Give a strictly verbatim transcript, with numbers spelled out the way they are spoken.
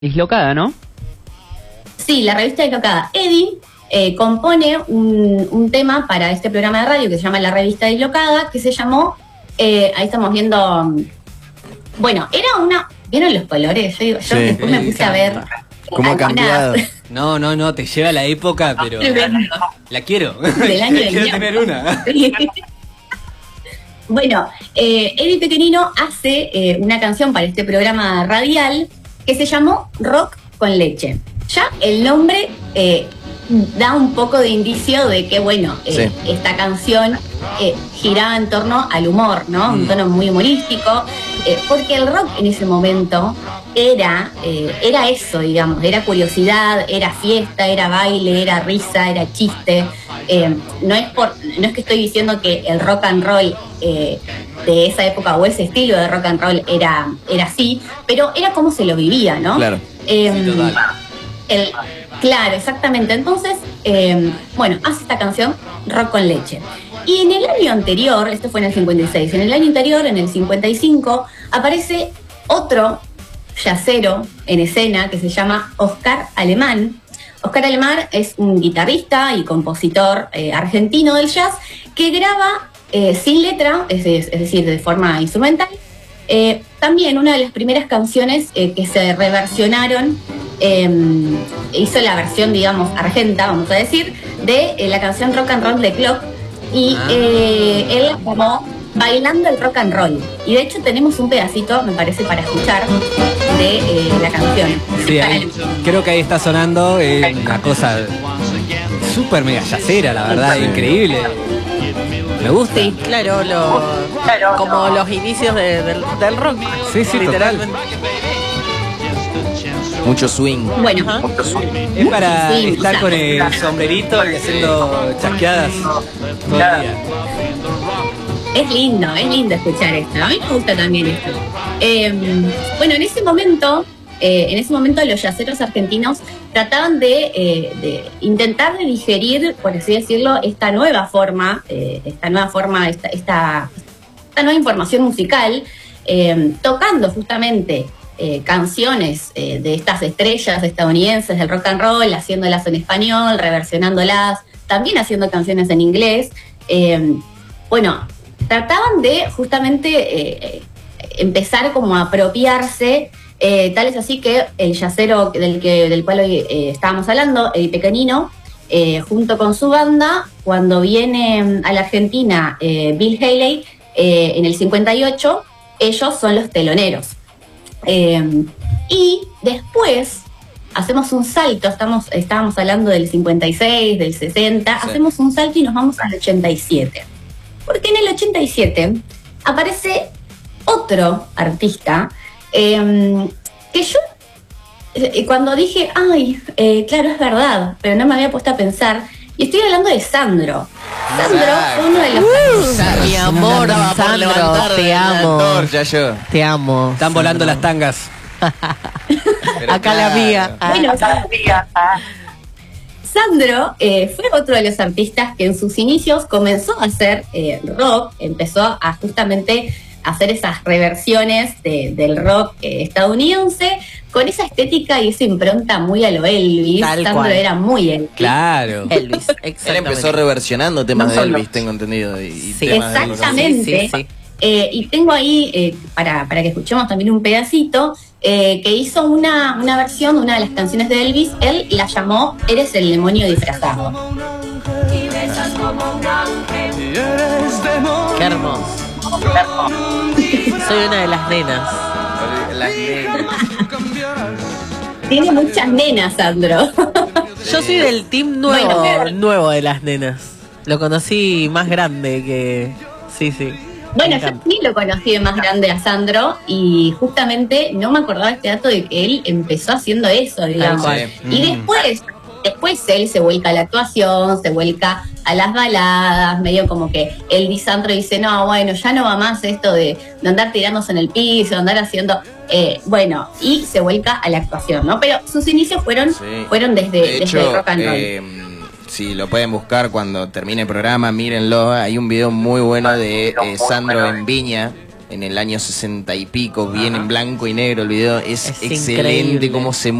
Dislocada, ¿no? Sí, la revista Dislocada. Eddie eh, compone un, un tema para este programa de radio que se llama La Revista Dislocada, que se llamó, eh, ahí estamos viendo, bueno, era una, ¿vieron los colores? Yo, digo, yo Sí. después me puse a ver. ¿Cómo ha cambiado? No, no, no, te lleva a la época, pero la quiero. Del año del Quiero ñam. tener una. Bueno, eh, Eddie Pequenino hace eh, una canción para este programa radial que se llamó Rock con Leche. Ya el nombre eh, da un poco de indicio de que, bueno, eh, Sí. esta canción eh, giraba en torno al humor, ¿no? Un Mm. tono muy humorístico, eh, porque el rock en ese momento era, eh, era eso, digamos, era curiosidad, era fiesta, era baile, era risa, era chiste. Eh, no es por, no es que estoy diciendo que el rock and roll eh, de esa época o ese estilo de rock and roll era, era así, pero era como se lo vivía, ¿no? Claro. Eh, Sí, total. el- claro, exactamente. Entonces, eh, bueno, hace esta canción Rock con Leche. Y en el año anterior, esto fue en el cincuenta y seis, en el año anterior, en el cincuenta y cinco, aparece otro yacero en escena que se llama Oscar Alemán. Oscar Alemán es un guitarrista y compositor eh, argentino del jazz que graba eh, sin letra, es, de- es decir, de forma instrumental. Eh, también una de las primeras canciones eh, que se reversionaron, eh, hizo la versión, digamos, argenta, vamos a decir, de eh, la canción Rock and Roll de Clock. Y Ah. eh, él la llamó Bailando el Rock and Roll. Y de hecho tenemos un pedacito, me parece, para escuchar de eh, la canción. Sí, ahí, creo que ahí está sonando eh, una cosa súper mega yacera, la verdad, increíble. Me gusta. Sí. Claro, lo, como los inicios de- del, del rock. Sí, sí, literalmente. Mucho swing. Bueno, Ajá. Es para Sí, estar quizá. con el sombrerito y haciendo chasqueadas todo el día. es lindo, es lindo escuchar esto. A mí me gusta también esto. Eh, bueno, en ese momento, eh, en ese momento los yaceros argentinos trataban de, eh, de intentar de digerir, por así decirlo, esta nueva forma, eh, esta nueva forma, esta, esta, esta nueva información musical, eh, tocando justamente eh, canciones eh, de estas estrellas estadounidenses del rock and roll, haciéndolas en español, reversionándolas, también haciendo canciones en inglés. Eh, bueno, trataban de justamente eh, empezar como a apropiarse, eh, tal es así que el yacero del, que, del cual hoy eh, estábamos hablando, el Pequenino, eh, junto con su banda, cuando viene a la Argentina eh, Bill Haley, eh, en el cincuenta y ocho, ellos son los teloneros. Eh, y después hacemos un salto, estamos, estábamos hablando del cincuenta y seis, del sesenta, Sí. hacemos un salto y nos vamos al ochenta y siete. Porque en el ochenta y siete aparece otro artista eh, que yo, eh, cuando dije, ay, eh, claro, es verdad, pero no me había puesto a pensar, y estoy hablando de Sandro. Sandro fue uno de los... Mi amor, Sandro, te amo. Ya yo. Te amo. Están volando las tangas. Pero Acá la claro. mía. Bueno, Sandro eh, fue otro de los artistas que en sus inicios comenzó a hacer eh, rock, empezó a justamente hacer esas reversiones de- del rock eh, estadounidense con esa estética y esa impronta muy a lo Elvis. Tal Sandro cual. era muy Elvis. Claro. Elvis, Él exactamente. empezó reversionando temas No de solo. Elvis, tengo entendido. Y, y Sí. temas de los- Exactamente. Sí, sí, sí. Eh, y tengo ahí, eh, para, para que escuchemos también un pedacito, eh, que hizo una, una versión de una de las canciones de Elvis. Él la llamó Eres el demonio disfrazado. Qué hermoso. Soy una de las nenas. Las negras. Tiene muchas nenas, Sandro. Yo soy del team nuevo, Bueno. nuevo de las nenas. Lo conocí más grande que... Sí, sí. Bueno, Me yo encanta. sí lo conocí de más grande a Sandro y justamente no me acordaba este dato de que él empezó haciendo eso, digamos. cual. Y Mm. después, después él se vuelca a la actuación, se vuelca a las baladas, medio como que él y Sandro dice, no, bueno, ya no va más esto de, de andar tirándose en el piso, de andar haciendo, eh, bueno, y se vuelca a la actuación, ¿no? Pero sus inicios fueron, Sí. fueron desde, De desde hecho, el rock and roll. eh, si lo pueden buscar cuando termine el programa, mírenlo. Hay un video muy bueno de eh, Sandro en Viña, en el año sesenta y pico, bien en blanco y negro el video. Es, Es excelente increíble. cómo se